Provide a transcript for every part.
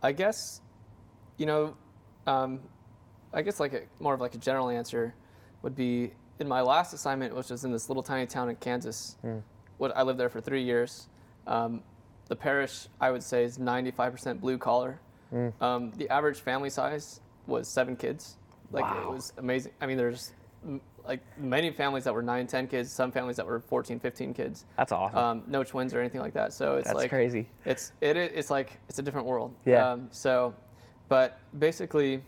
I guess, you know, um, I guess like more of like a general answer would be in my last assignment, which was in this little tiny town in Kansas. What I lived there for 3 years. The parish, I would say, is 95% blue collar. The average family size was 7 kids. Like it Wow. was amazing. I mean, there's like many families that were 9, 10 kids, some families that were 14, 15 kids. That's awesome. No twins or anything like that. So it's That's like crazy. it's like it's a different world. Yeah. But basically,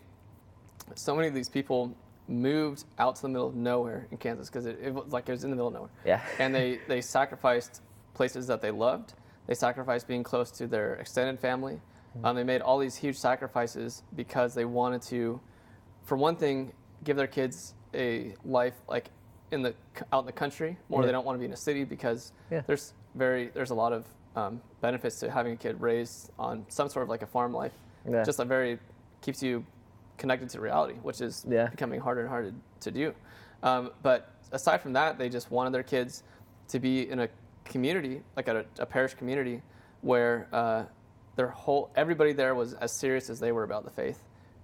so many of these people moved out to the middle of nowhere in Kansas because it was like it was in the middle of nowhere. Yeah. And they sacrificed places that they loved. They sacrificed being close to their extended family. They made all these huge sacrifices because they wanted to, for one thing, give their kids a life like out in the country. More, Yeah. they don't want to be in a city because Yeah. there's a lot of benefits to having a kid raised on some sort of like a farm life. Yeah. Just keeps you connected to reality, which is Yeah. becoming harder and harder to do. But aside from that, they just wanted their kids to be in a community, like a parish community, where everybody there was as serious as they were about the faith.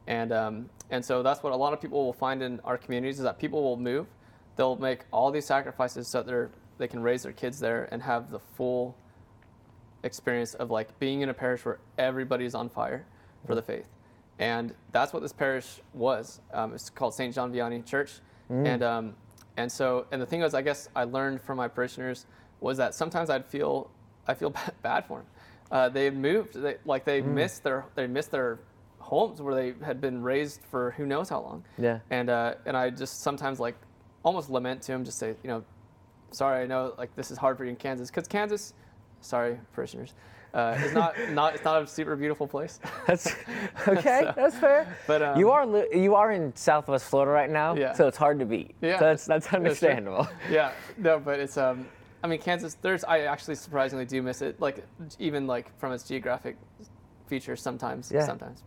And so that's what a lot of people will find in our communities is that people will move. They'll make all these sacrifices so that they can raise their kids there and have the full experience of like being in a parish where everybody's on fire for the faith. And that's what this parish was. It's called St. John Vianney Church. And the thing was, I guess I learned from my parishioners was that sometimes I feel bad for them. They moved, they missed their homes where they had been raised for who knows how long. Yeah. And I just sometimes like almost lament to them, just say, sorry, I know like this is hard for you in Kansas, because Kansas, sorry parishioners, is not it's not a super beautiful place. That's okay. So, that's fair. But you are in Southwest Florida right now, Yeah. so it's hard to beat. Yeah. So that's understandable. Yeah, no, but it's I mean Kansas. I actually surprisingly do miss it, like even like from its geographic features sometimes. Yeah. Sometimes,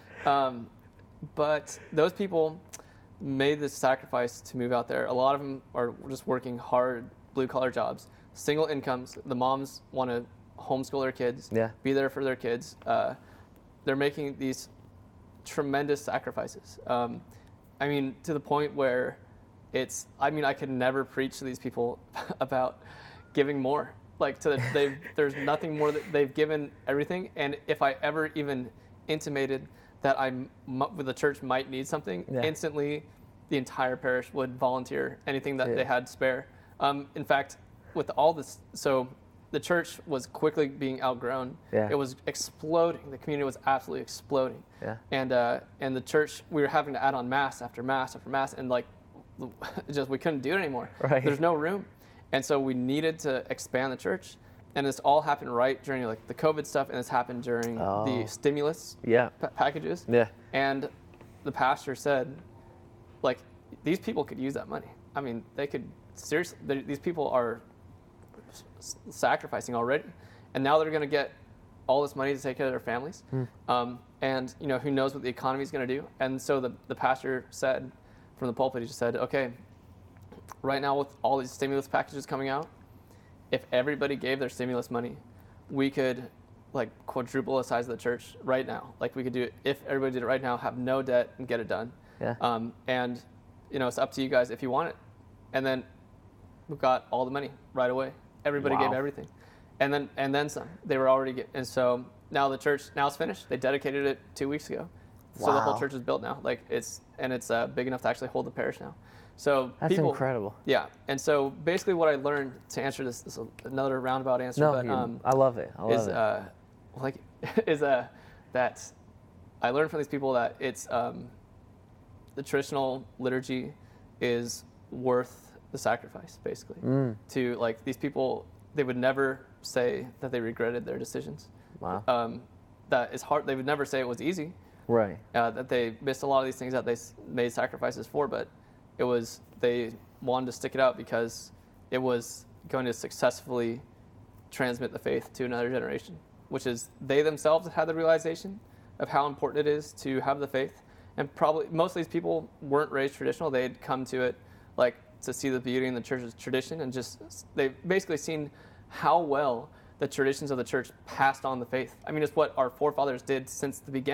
but those people made this sacrifice to move out there. A lot of them are just working hard blue collar jobs, single incomes. The moms want to homeschool their kids, Yeah. be there for their kids. They're making these tremendous sacrifices. I mean, to the point where I could never preach to these people about giving more. Like there's nothing more that they've given everything. And if I ever even intimated that the church might need something, Yeah. instantly the entire parish would volunteer anything that Yeah. they had spare. In fact, with all this, so the church was quickly being outgrown. Yeah. It was exploding. The community was absolutely exploding. Yeah. And the church, we were having to add on mass after mass after mass, and like, just we couldn't do it anymore. Right. There's no room, and so we needed to expand the church. And this all happened right during like the COVID stuff, and this happened during the stimulus Yeah. packages. Yeah. And the pastor said, like, these people could use that money. I mean, they could seriously. These people are sacrificing already, and now they're going to get all this money to take care of their families. And who knows what the economy is going to do. And so the pastor said from the pulpit, he just said, okay, right now with all these stimulus packages coming out, if everybody gave their stimulus money, we could like quadruple the size of the church right now. Like we could do it if everybody did it right now, have no debt and get it done. Yeah. And it's up to you guys if you want it. And then we got all the money right away. Everybody Wow. gave everything, and then some. They were already and so now the church it's finished. They dedicated it 2 weeks ago, so the whole Wow. church is built now. Like it's big enough to actually hold the parish now. So That's incredible. Yeah, and so basically what I learned to answer this is another roundabout answer. No, but, I love it. I love is it. that I learned from these people that it's the traditional liturgy is worth the sacrifice, basically. To like these people, they would never say that they regretted their decisions. Wow. That is hard. They would never say it was easy. Right. That they missed a lot of these things that they made sacrifices for, but they wanted to stick it out because it was going to successfully transmit the faith to another generation, which is they themselves had the realization of how important it is to have the faith. And probably most of these people weren't raised traditional. They'd come to it like to see the beauty in the church's tradition, and just they've basically seen how well the traditions of the church passed on the faith. I mean, it's what our forefathers did since the beginning.